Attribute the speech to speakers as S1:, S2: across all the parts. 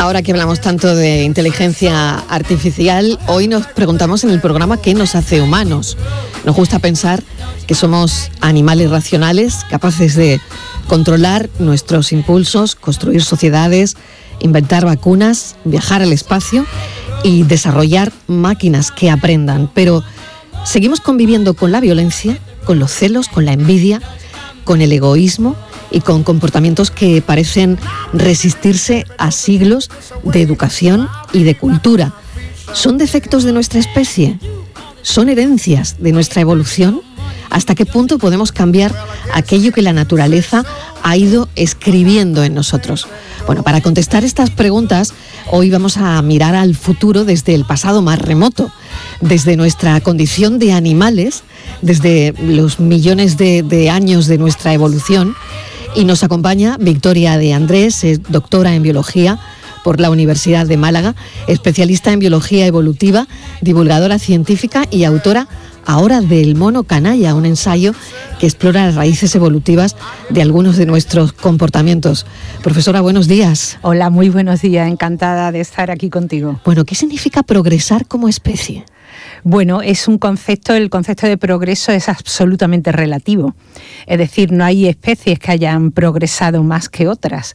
S1: Ahora que hablamos tanto de inteligencia artificial, hoy nos preguntamos en el programa qué nos hace humanos. Nos gusta pensar que somos animales racionales, capaces de controlar nuestros impulsos, construir sociedades, inventar vacunas, viajar al espacio y desarrollar máquinas que aprendan. Pero seguimos conviviendo con la violencia, con los celos, con la envidia, con el egoísmo y con comportamientos que parecen resistirse a siglos de educación y de cultura. ¿Son defectos de nuestra especie? ¿Son herencias de nuestra evolución? ¿Hasta qué punto podemos cambiar aquello que la naturaleza ha ido escribiendo en nosotros? Bueno, para contestar estas preguntas, hoy vamos a mirar al futuro desde el pasado más remoto, desde nuestra condición de animales, desde los millones de años de nuestra evolución. Y nos acompaña Victoria de Andrés, es doctora en biología por la Universidad de Málaga, especialista en biología evolutiva, divulgadora científica y autora ahora del mono canalla, un ensayo que explora las raíces evolutivas de algunos de nuestros comportamientos. Profesora, buenos días.
S2: Hola, muy buenos días, encantada de estar aquí contigo.
S1: Bueno, ¿qué significa progresar como especie?
S2: Bueno, es un concepto, el concepto de progreso es absolutamente relativo. Es decir, no hay especies que hayan progresado más que otras.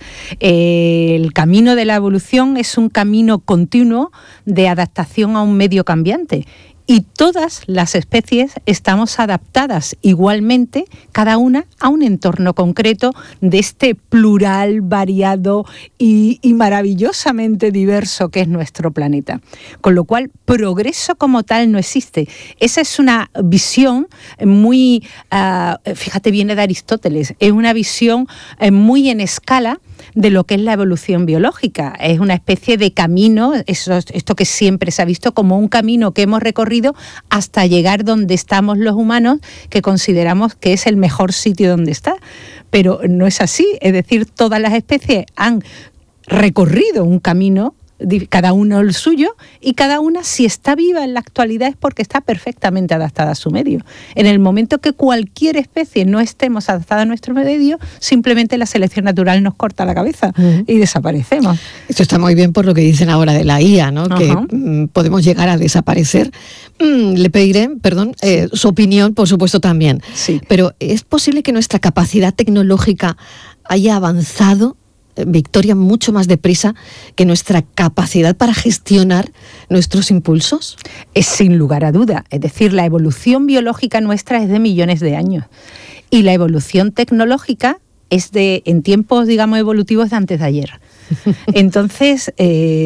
S2: El camino de la evolución es un camino continuo de adaptación a un medio cambiante. Y todas las especies estamos adaptadas igualmente, cada una a un entorno concreto de este plural, variado y maravillosamente diverso que es nuestro planeta. Con lo cual, progreso como tal no existe. Esa es una visión muy, fíjate, viene de Aristóteles, es una visión muy en escala de lo que es la evolución biológica. Es una especie de camino, esto que siempre se ha visto como un camino que hemos recorrido hasta llegar donde estamos los humanos, que consideramos que es el mejor sitio donde está. Pero no es así, es decir, todas las especies han recorrido un camino, cada uno el suyo, y cada una, si está viva en la actualidad, es porque está perfectamente adaptada a su medio. En el momento que cualquier especie no estemos adaptada a nuestro medio, simplemente la selección natural nos corta la cabeza y desaparecemos.
S1: Esto está muy bien por lo que dicen ahora de la IA, ¿no? Que podemos llegar a desaparecer. Le pediré, su opinión, por supuesto, también.
S2: Sí.
S1: Pero ¿es posible que nuestra capacidad tecnológica haya avanzado, Victoria, mucho más deprisa que nuestra capacidad para gestionar nuestros impulsos?
S2: Es sin lugar a duda. Es decir, la evolución biológica nuestra es de millones de años. Y la evolución tecnológica es en tiempos, digamos, evolutivos de antes de ayer. Entonces,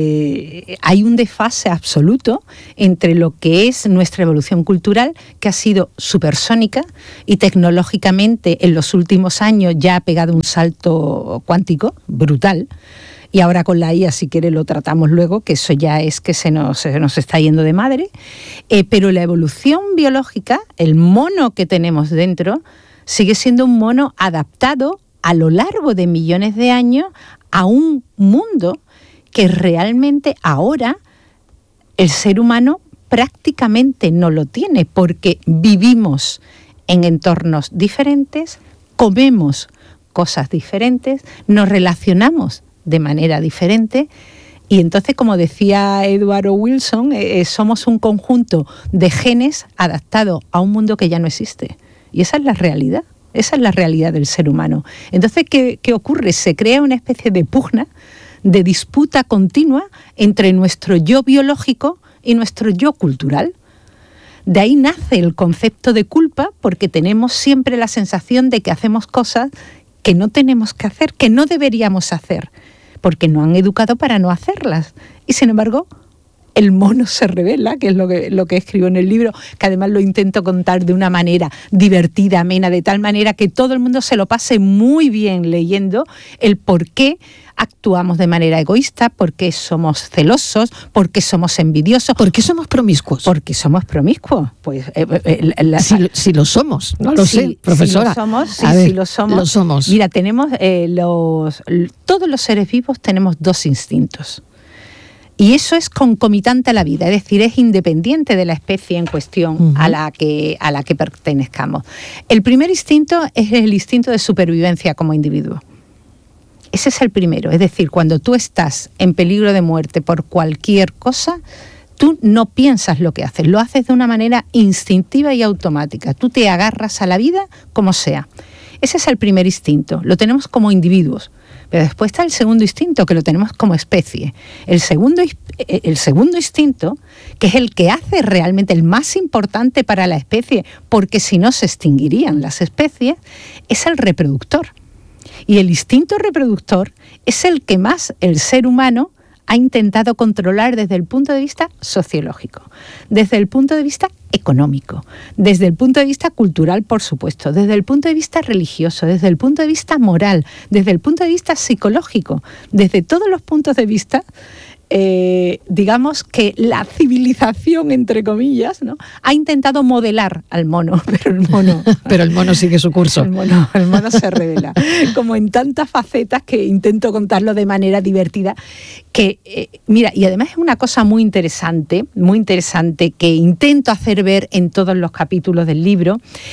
S2: hay un desfase absoluto entre lo que es nuestra evolución cultural, que ha sido supersónica, y tecnológicamente en los últimos años ya ha pegado un salto cuántico brutal. Y ahora con la IA, si quiere, lo tratamos luego, que eso ya es que se nos está yendo de madre. Pero la evolución biológica, el mono que tenemos dentro, sigue siendo un mono adaptado a lo largo de millones de años a un mundo que realmente ahora el ser humano prácticamente no lo tiene, porque vivimos en entornos diferentes, comemos cosas diferentes, nos relacionamos de manera diferente, y entonces, como decía Eduardo Wilson, somos un conjunto de genes adaptados a un mundo que ya no existe. Y esa es la realidad. Esa es la realidad del ser humano. Entonces, ¿qué ocurre? Se crea una especie de pugna, de disputa continua entre nuestro yo biológico y nuestro yo cultural. De ahí nace el concepto de culpa, porque tenemos siempre la sensación de que hacemos cosas que no tenemos que hacer, que no deberíamos hacer, porque nos han educado para no hacerlas. Y sin embargo, el mono se revela, que es lo que escribo en el libro, que además lo intento contar de una manera divertida, amena, de tal manera que todo el mundo se lo pase muy bien leyendo el por qué actuamos de manera egoísta, por qué somos celosos, por qué somos envidiosos.
S1: ¿Por qué somos promiscuos?
S2: Porque somos promiscuos. Pues,
S1: si lo somos, no lo sé, profesora.
S2: Si lo somos.
S1: Lo somos.
S2: Mira, tenemos todos los seres vivos tenemos dos instintos. Y eso es concomitante a la vida, es decir, es independiente de la especie en cuestión a la que pertenezcamos. El primer instinto es el instinto de supervivencia como individuo. Ese es el primero. Es decir, cuando tú estás en peligro de muerte por cualquier cosa, tú no piensas lo que haces, lo haces de una manera instintiva y automática. Tú te agarras a la vida como sea. Ese es el primer instinto, lo tenemos como individuos. Pero después está el segundo instinto, que lo tenemos como especie. El segundo instinto, que es el que hace realmente el más importante para la especie, porque si no se extinguirían las especies, es el reproductor. Y el instinto reproductor es el que más el ser humano ha intentado controlar desde el punto de vista sociológico, desde el punto de vista económico, desde el punto de vista cultural, por supuesto, desde el punto de vista religioso, desde el punto de vista moral, desde el punto de vista psicológico, desde todos los puntos de vista. Digamos que la civilización, entre comillas, ¿no?, ha intentado modelar al mono, pero el mono sigue su curso. El mono se revela, como en tantas facetas que intento contarlo de manera divertida. Mira, y además es una cosa muy interesante que intento hacer ver en todos los capítulos del libro.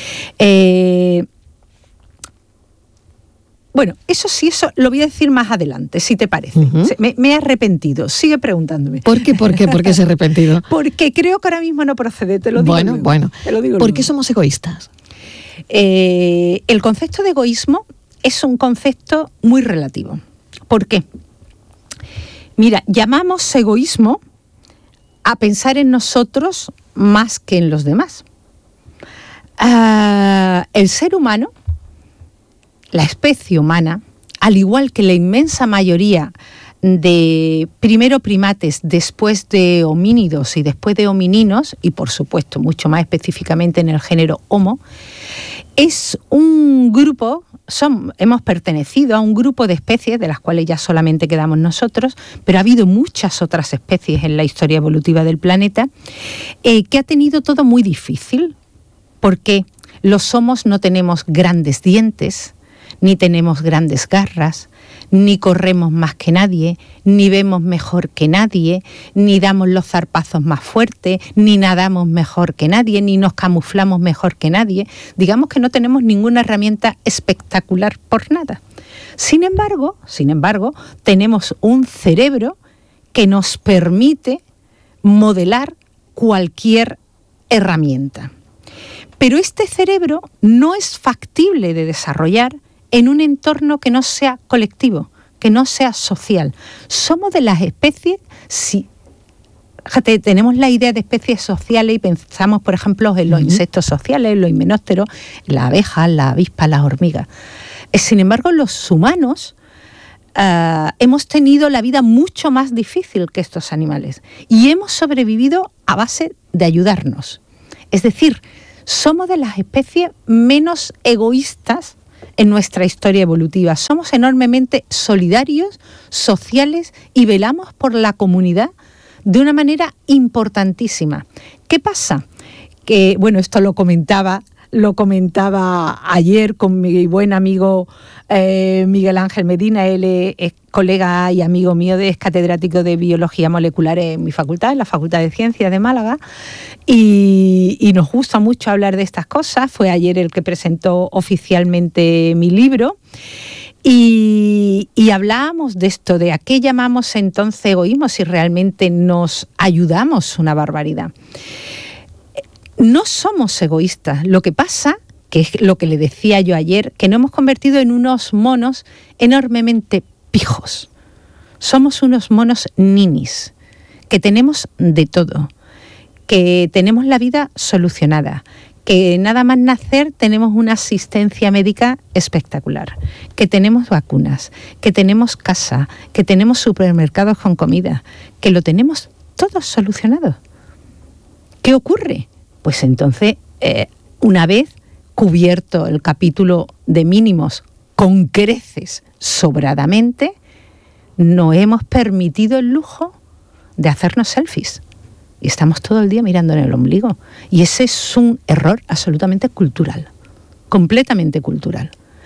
S2: Bueno, eso lo voy a decir más adelante, si te parece. Uh-huh. Me he arrepentido. Sigue preguntándome.
S1: ¿Por qué? ¿Por qué se ha arrepentido?
S2: Porque creo que ahora mismo no procede, te lo digo.
S1: Bueno. ¿Por qué somos egoístas?
S2: El concepto de egoísmo es un concepto muy relativo. ¿Por qué? Mira, llamamos egoísmo a pensar en nosotros más que en los demás. El ser humano, la especie humana, al igual que la inmensa mayoría de primero primates, después de homínidos y después de homininos, y por supuesto mucho más específicamente en el género Homo, es un grupo, hemos pertenecido a un grupo de especies de las cuales ya solamente quedamos nosotros, pero ha habido muchas otras especies en la historia evolutiva del planeta, que ha tenido todo muy difícil, porque los homos no tenemos grandes dientes, ni tenemos grandes garras, ni corremos más que nadie, ni vemos mejor que nadie, ni damos los zarpazos más fuertes, ni nadamos mejor que nadie, ni nos camuflamos mejor que nadie. Digamos que no tenemos ninguna herramienta espectacular por nada. Sin embargo, tenemos un cerebro que nos permite modelar cualquier herramienta. Pero este cerebro no es factible de desarrollar en un entorno que no sea colectivo, que no sea social. Somos de las especies, fíjate, tenemos la idea de especies sociales y pensamos, por ejemplo, en los insectos sociales, los himenópteros, las abejas, las avispas, las hormigas. Sin embargo, los humanos hemos tenido la vida mucho más difícil que estos animales y hemos sobrevivido a base de ayudarnos. Es decir, somos de las especies menos egoístas en nuestra historia evolutiva. Somos enormemente solidarios, sociales y velamos por la comunidad de una manera importantísima. ¿Qué pasa? Que, bueno, esto lo comentaba ayer con mi buen amigo Miguel Ángel Medina. Él es colega y amigo mío, es catedrático de Biología Molecular en mi facultad, en la Facultad de Ciencias de Málaga, y nos gusta mucho hablar de estas cosas. Fue ayer el que presentó oficialmente mi libro, y hablábamos de esto, de a qué llamamos entonces egoísmo si realmente nos ayudamos una barbaridad. No somos egoístas. Lo que pasa, que es lo que le decía yo ayer, que nos hemos convertido en unos monos enormemente pijos. Somos unos monos ninis, que tenemos de todo, que tenemos la vida solucionada, que nada más nacer tenemos una asistencia médica espectacular, que tenemos vacunas, que tenemos casa, que tenemos supermercados con comida, que lo tenemos todo solucionado. ¿Qué ocurre? Pues entonces, una vez cubierto el capítulo de mínimos con creces sobradamente, no hemos permitido el lujo de hacernos selfies. Y estamos todo el día mirando en el ombligo. Y ese es un error absolutamente cultural, completamente cultural.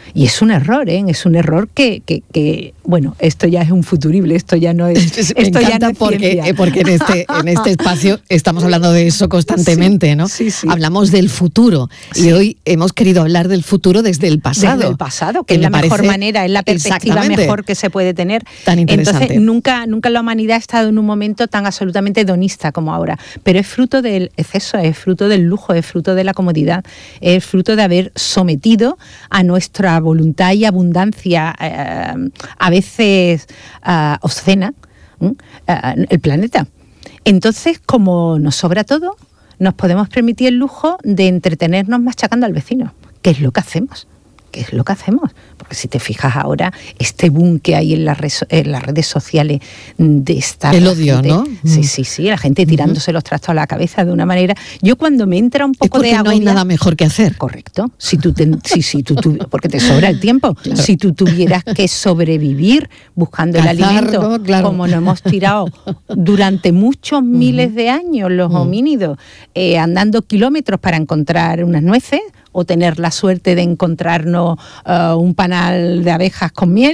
S2: Y es un error, es un error que bueno, esto ya es un futurible, esto ya no es.
S1: Me esto encanta ya no es porque en este espacio estamos hablando de eso constantemente, ¿no?
S2: Sí.
S1: Hablamos del futuro y hoy hemos querido hablar del futuro desde el pasado.
S2: Desde el pasado, que es la mejor manera, es la perspectiva mejor que se puede tener.
S1: Tan interesante.
S2: Entonces, nunca la humanidad ha estado en un momento tan absolutamente hedonista como ahora, pero es fruto del exceso, es fruto del lujo, es fruto de la comodidad, es fruto de haber sometido a nuestra voluntad y abundancia, a veces obscena, el planeta. Entonces, como nos sobra todo, nos podemos permitir el lujo de entretenernos machacando al vecino. ¿Qué es lo que hacemos? Porque si te fijas ahora, este boom que hay en las redes sociales de estar...
S1: El odio,
S2: gente,
S1: ¿no?
S2: Sí, la gente tirándose los trastos a la cabeza de una manera... Yo cuando me entra un poco de agobia...
S1: no hay nada mejor que hacer.
S2: Correcto. Porque te sobra el tiempo. Claro. Si tú tuvieras que sobrevivir buscando el alimento, claro, como nos hemos tirado durante muchos miles de años los homínidos, andando kilómetros para encontrar unas nueces, o tener la suerte de encontrarnos un panal de abejas con miel,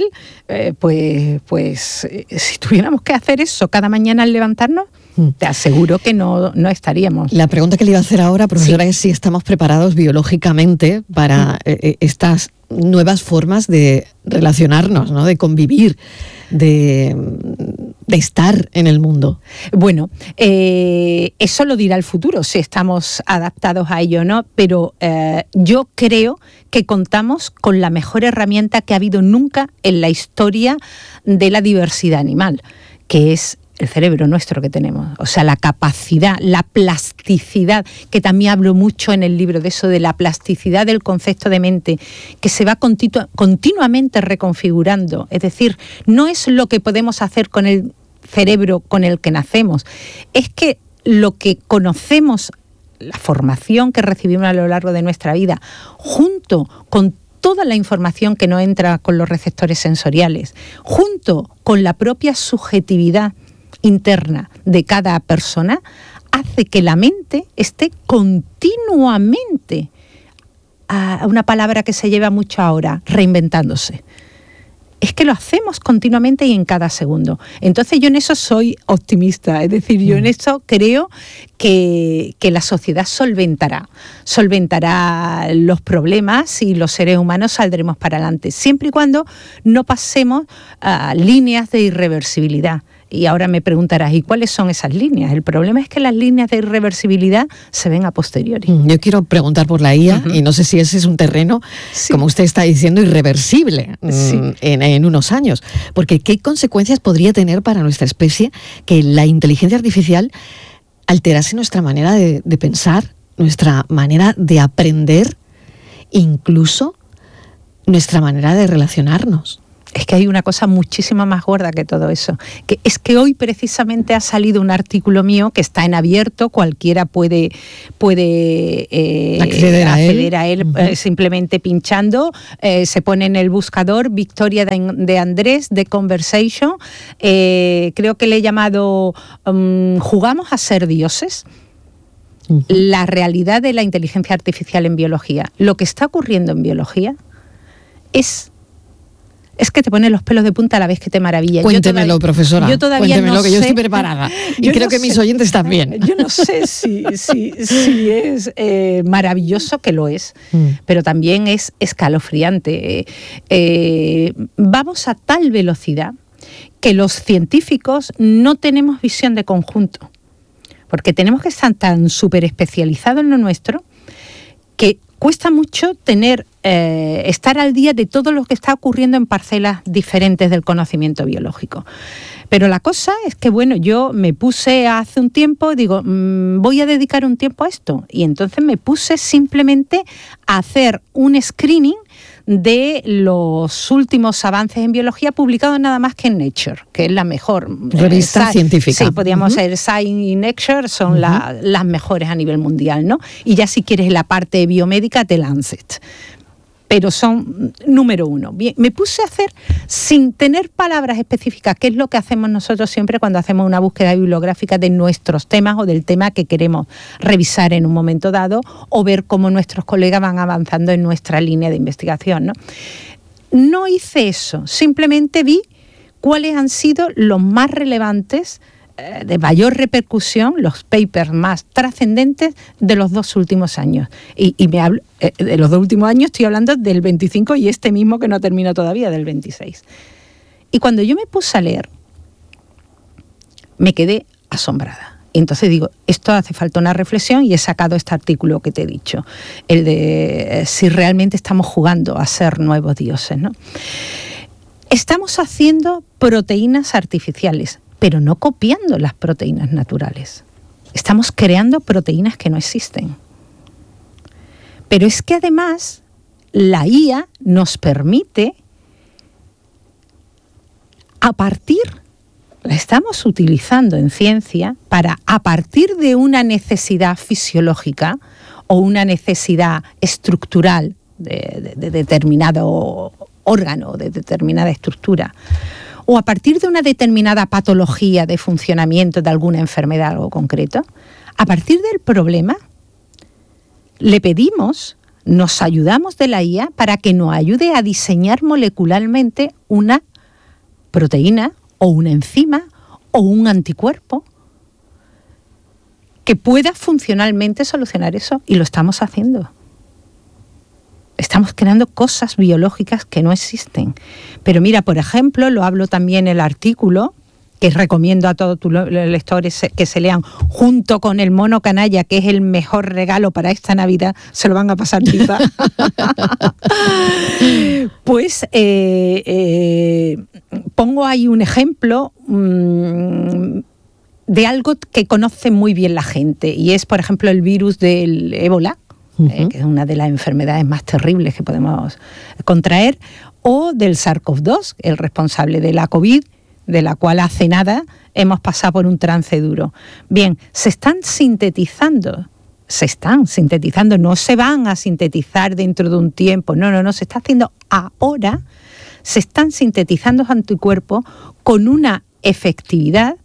S2: pues si tuviéramos que hacer eso cada mañana al levantarnos, te aseguro que no estaríamos.
S1: La pregunta que le iba a hacer ahora, profesora, es si estamos preparados biológicamente para estas nuevas formas de relacionarnos, ¿no? De convivir, de estar en el mundo.
S2: Bueno, eso lo dirá el futuro, si estamos adaptados a ello o no, pero yo creo que contamos con la mejor herramienta que ha habido nunca en la historia de la diversidad animal, que es el cerebro nuestro que tenemos, o sea, la capacidad, la plasticidad, que también hablo mucho en el libro de eso, de la plasticidad del concepto de mente, que se va continuamente reconfigurando. Es decir, no es lo que podemos hacer con el cerebro con el que nacemos, es que lo que conocemos, la formación que recibimos a lo largo de nuestra vida, junto con toda la información que no entra con los receptores sensoriales, junto con la propia subjetividad interna de cada persona, hace que la mente esté continuamente, una palabra que se lleva mucho ahora, reinventándose. Es que lo hacemos continuamente y en cada segundo. Entonces yo en eso soy optimista, es decir, yo en eso creo que la sociedad solventará los problemas y los seres humanos saldremos para adelante, siempre y cuando no pasemos líneas de irreversibilidad. Y ahora me preguntarás, ¿y cuáles son esas líneas? El problema es que las líneas de irreversibilidad se ven a posteriori.
S1: Yo quiero preguntar por la IA, y no sé si ese es un terreno, como usted está diciendo, irreversible en unos años. Porque ¿qué consecuencias podría tener para nuestra especie que la inteligencia artificial alterase nuestra manera de pensar, nuestra manera de aprender, incluso nuestra manera de relacionarnos?
S2: Es que hay una cosa muchísimo más gorda que todo eso. Que es que hoy precisamente ha salido un artículo mío que está en abierto, cualquiera puede acceder a él simplemente pinchando. Se pone en el buscador Victoria de Andrés, The Conversation. Creo que le he llamado ¿Jugamos a ser dioses? La realidad de la inteligencia artificial en biología. Lo que está ocurriendo en biología es que te pone los pelos de punta a la vez que te maravilla.
S1: Cuéntemelo, profesora.
S2: Yo todavía
S1: Cuéntemelo,
S2: no sé,
S1: que yo estoy preparada. Y creo que mis oyentes también.
S2: Yo no sé si es maravilloso, que lo es, pero también es escalofriante. Vamos a tal velocidad que los científicos no tenemos visión de conjunto, porque tenemos que estar tan súper especializados en lo nuestro que cuesta mucho estar al día de todo lo que está ocurriendo en parcelas diferentes del conocimiento biológico. Pero la cosa es que, bueno, yo me puse hace un tiempo, digo, voy a dedicar un tiempo a esto. Y entonces me puse simplemente a hacer un screening de los últimos avances en biología publicados nada más que en Nature, que es la mejor
S1: revista científica.
S2: Sí, podríamos ser Science y Nature, son las mejores a nivel mundial, ¿no? Y ya si quieres la parte biomédica, The Lancet. pero son número uno. Bien, me puse a hacer, sin tener palabras específicas, que es lo que hacemos nosotros siempre cuando hacemos una búsqueda bibliográfica de nuestros temas o del tema que queremos revisar en un momento dado, o ver cómo nuestros colegas van avanzando en nuestra línea de investigación, ¿no? No hice eso, simplemente vi cuáles han sido los más relevantes, de mayor repercusión, los papers más trascendentes de los 2 últimos años. Y me hablo, de los 2 últimos años estoy hablando del 25 y este mismo que no termino todavía, del 26. Y cuando yo me puse a leer, me quedé asombrada. Y entonces digo, esto hace falta una reflexión, y he sacado este artículo que te he dicho, el de si realmente estamos jugando a ser nuevos dioses, ¿no? Estamos haciendo proteínas artificiales, pero no copiando las proteínas naturales. Estamos creando proteínas que no existen. Pero es que además la IA nos permite, la estamos utilizando en ciencia para, a partir de una necesidad fisiológica o una necesidad estructural de determinado órgano, de determinada estructura, o a partir de una determinada patología de funcionamiento de alguna enfermedad o algo concreto, a partir del problema, le pedimos, nos ayudamos de la IA para que nos ayude a diseñar molecularmente una proteína o una enzima o un anticuerpo que pueda funcionalmente solucionar eso, y lo estamos haciendo. Estamos creando cosas biológicas que no existen. Pero mira, por ejemplo, lo hablo también en el artículo, que recomiendo a todos tus lectores que se lean, junto con el mono canalla, que es el mejor regalo para esta Navidad, se lo van a pasar pipa. Pues pongo ahí un ejemplo de algo que conoce muy bien la gente, y es, por ejemplo, el virus del ébola, que es una de las enfermedades más terribles que podemos contraer, o del SARS-CoV-2, el responsable de la COVID, de la cual hace nada hemos pasado por un trance duro. Bien, se están sintetizando, no se van a sintetizar dentro de un tiempo, no, se está haciendo ahora, se están sintetizando los anticuerpos con una efectividad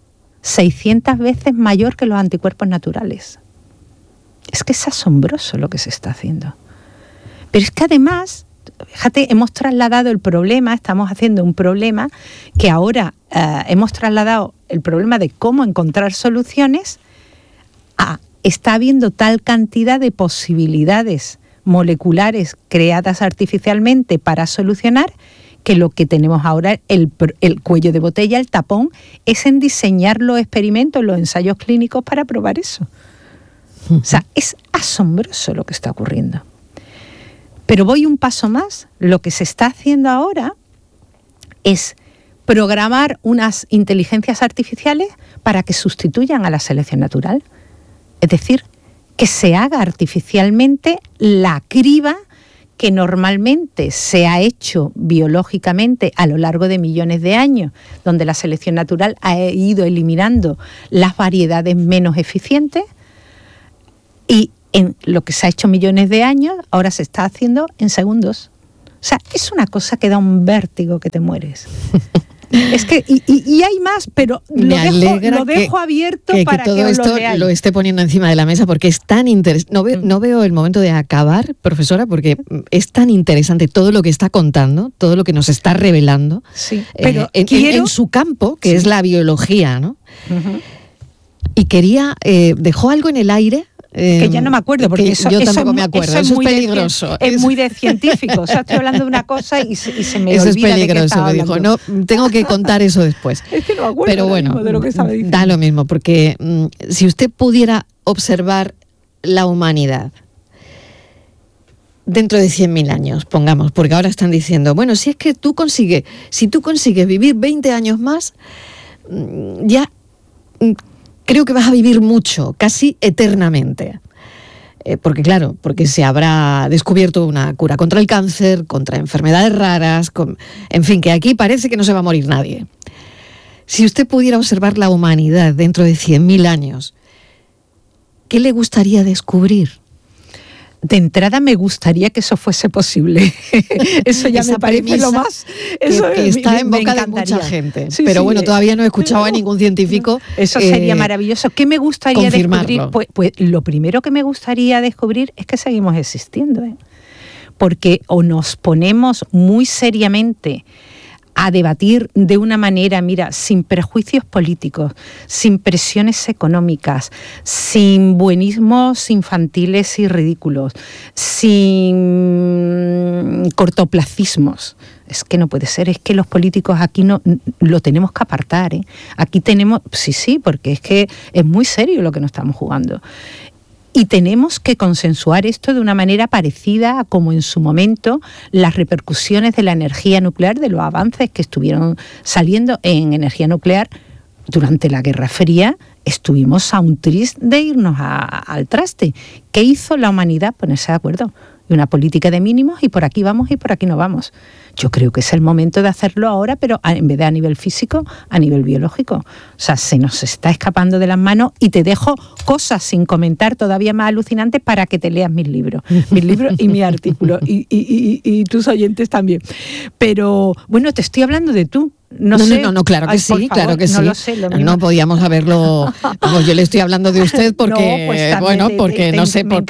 S2: 600 veces mayor que los anticuerpos naturales. Es que es asombroso lo que se está haciendo. Pero es que además, fíjate, hemos trasladado el problema, estamos haciendo un problema que ahora hemos trasladado el problema de cómo encontrar soluciones a, está habiendo tal cantidad de posibilidades moleculares creadas artificialmente para solucionar, que lo que tenemos ahora, el cuello de botella, el tapón, es en diseñar los experimentos, los ensayos clínicos para probar eso. O sea, es asombroso lo que está ocurriendo. Pero voy un paso más. Lo que se está haciendo ahora es programar unas inteligencias artificiales para que sustituyan a la selección natural. Es decir, que se haga artificialmente la criba que normalmente se ha hecho biológicamente a lo largo de millones de años, donde la selección natural ha ido eliminando las variedades menos eficientes, y en lo que se ha hecho millones de años, ahora se está haciendo en segundos. O sea, es una cosa que da un vértigo que te mueres. Es que, y hay más, pero lo dejo abierto para que
S1: todo esto lo esté poniendo encima de la mesa, porque es tan interesante. No veo el momento de acabar, profesora, porque es tan interesante todo lo que está contando, todo lo que nos está revelando,
S2: sí, pero
S1: en su campo, que es la biología, ¿no? Uh-huh. Y dejó algo en el aire.
S2: Que ya no me acuerdo, porque
S1: yo tampoco me acuerdo. Eso es peligroso.
S2: Es muy de científico. O sea, estoy hablando de una cosa y se me
S1: eso
S2: olvida de qué estaba
S1: hablando. Eso es peligroso, me dijo. No, tengo que contar eso después.
S2: Es que no me acuerdo.
S1: Pero bueno,
S2: de lo que estaba diciendo.
S1: Da lo mismo, porque si usted pudiera observar la humanidad dentro de 100.000 años, pongamos, porque ahora están diciendo, bueno, si tú consigues vivir 20 años más, ya creo que vas a vivir mucho, casi eternamente. Porque se habrá descubierto una cura contra el cáncer, contra enfermedades raras, en fin, que aquí parece que no se va a morir nadie. Si usted pudiera observar la humanidad dentro de 100.000 años, ¿qué le gustaría descubrir?
S2: De entrada me gustaría que eso fuese posible. Eso ya me parece lo más... Eso
S1: que está en boca de mucha gente. Sí, pero bueno, todavía no he escuchado a ningún científico.
S2: Eso sería maravilloso. ¿Qué me gustaría descubrir? Pues lo primero que me gustaría descubrir es que seguimos existiendo. Porque o nos ponemos muy seriamente a debatir de una manera, mira, sin prejuicios políticos, sin presiones económicas, sin buenismos infantiles y ridículos, sin cortoplacismos. Es que no puede ser, es que los políticos aquí no lo tenemos que apartar, ¿eh? Aquí tenemos, sí, porque es que es muy serio lo que nos estamos jugando. Y tenemos que consensuar esto de una manera parecida a como en su momento las repercusiones de la energía nuclear, de los avances que estuvieron saliendo en energía nuclear durante la Guerra Fría. Estuvimos a un tris de irnos al traste. ¿Qué hizo la humanidad? Ponerse de acuerdo. Y una política de mínimos, y por aquí vamos y por aquí no vamos. Yo creo que es el momento de hacerlo ahora, pero en vez de a nivel físico, a nivel biológico. O sea, se nos está escapando de las manos, y te dejo cosas sin comentar todavía más alucinantes para que te leas mis libros y mis artículos, y tus oyentes también. Pero, bueno, te estoy hablando de tú. No,
S1: claro que
S2: Ay,
S1: sí,
S2: favor,
S1: claro que
S2: no
S1: sí.
S2: Lo sé, lo
S1: no podíamos haberlo. Pues yo le estoy hablando de usted porque, porque no sé, por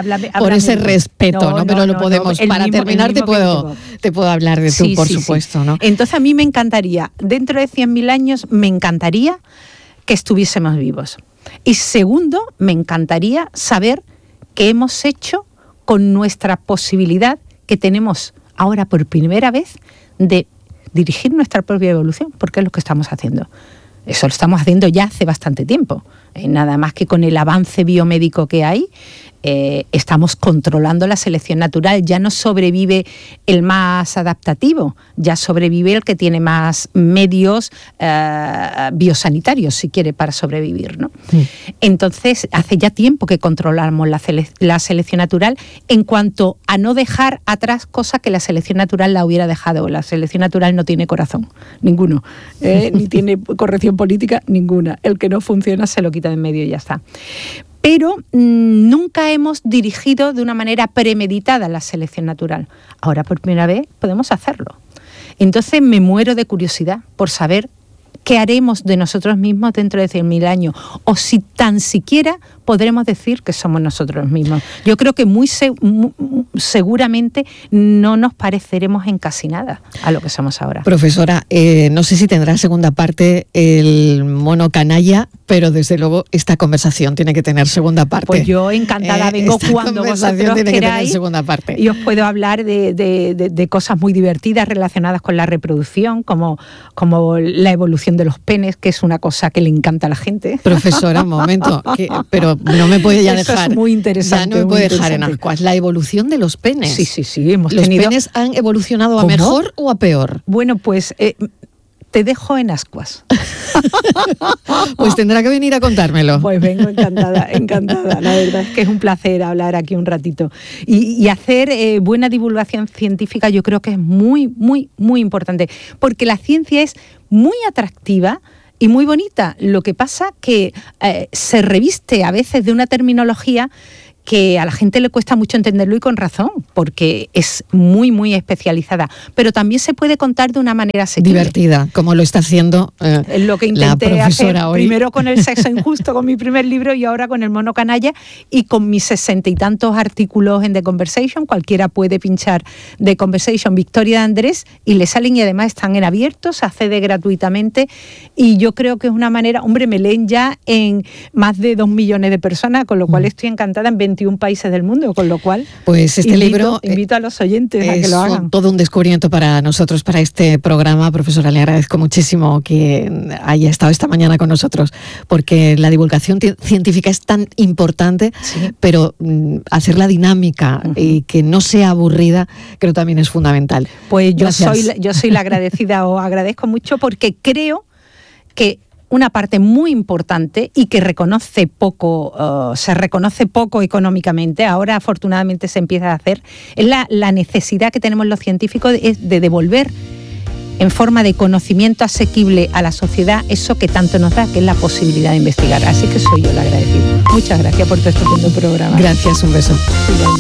S1: ese respeto, ¿no? Pero lo podemos. Para terminar, te puedo hablar de tú, por supuesto, ¿no?
S2: Entonces, a mí me encantaría, dentro de 100.000 años, me encantaría que estuviésemos vivos. Y segundo, me encantaría saber qué hemos hecho con nuestra posibilidad que tenemos ahora por primera vez de dirigir nuestra propia evolución, porque es lo que estamos haciendo. Eso lo estamos haciendo ya hace bastante tiempo. Nada más que con el avance biomédico que hay, estamos controlando la selección natural. Ya no sobrevive el más adaptativo, ya sobrevive el que tiene más medios biosanitarios, si quiere, para sobrevivir, ¿no? Sí. Entonces, hace ya tiempo que controlamos la selección natural en cuanto a no dejar atrás cosas que la selección natural la hubiera dejado. La selección natural no tiene corazón, ninguno, ni tiene corrección política, ninguna. El que no funciona se lo quita de en medio y ya está. Pero nunca hemos dirigido de una manera premeditada la selección natural. Ahora por primera vez podemos hacerlo. Entonces me muero de curiosidad por saber qué haremos de nosotros mismos dentro de 100.000 años, o si tan siquiera podremos decir que somos nosotros mismos. Yo creo que muy seguramente no nos pareceremos en casi nada a lo que somos ahora.
S1: Profesora, no sé si tendrá segunda parte el mono canalla, pero desde luego esta conversación tiene que tener segunda parte.
S2: Pues yo encantada vengo cuando vosotros queráis,
S1: segunda parte.
S2: Y os puedo hablar de cosas muy divertidas relacionadas con la reproducción, como la evolución de los penes, que es una cosa que le encanta a la gente.
S1: Profesora, un momento, pero no me puede ya
S2: eso
S1: dejar.
S2: Es muy interesante.
S1: Ya no me puede dejar en ascuas. La evolución de los penes.
S2: Sí.
S1: ¿Los penes han evolucionado a mejor o a peor?
S2: Bueno, pues te dejo en ascuas.
S1: Pues tendrá que venir a contármelo.
S2: Pues vengo encantada. La verdad es que es un placer hablar aquí un ratito. Y hacer buena divulgación científica yo creo que es muy, muy, muy importante. Porque la ciencia es muy atractiva y muy bonita. Lo que pasa que se reviste a veces de una terminología que a la gente le cuesta mucho entenderlo, y con razón, porque es muy, muy especializada. Pero también se puede contar de una manera asequible.
S1: Divertida, como lo está haciendo
S2: lo que intenté hacer
S1: hoy.
S2: Primero con El sexo injusto, con mi primer libro, y ahora con El mono canalla, y con mis 60 y tantos artículos en The Conversation. Cualquiera puede pinchar The Conversation Victoria de Andrés y le salen, y además están en abierto, se accede gratuitamente, y yo creo que es una manera, hombre, me leen ya en más de 2 millones de personas, con lo cual estoy encantada, en 21 países del mundo, con lo cual
S1: pues libro
S2: invito a los oyentes a que lo hagan.
S1: Es todo un descubrimiento para nosotros, para este programa. Profesora, le agradezco muchísimo que haya estado esta mañana con nosotros, porque la divulgación científica es tan importante, sí, pero hacerla dinámica y que no sea aburrida, creo también es fundamental.
S2: Pues yo soy la agradecida, os agradezco mucho, porque creo que una parte muy importante y que se reconoce poco económicamente, ahora afortunadamente se empieza a hacer, es la necesidad que tenemos los científicos de devolver en forma de conocimiento asequible a la sociedad eso que tanto nos da, que es la posibilidad de investigar. Así que soy yo la agradecida. Muchas gracias por tu estupendo programa.
S1: Gracias, un beso.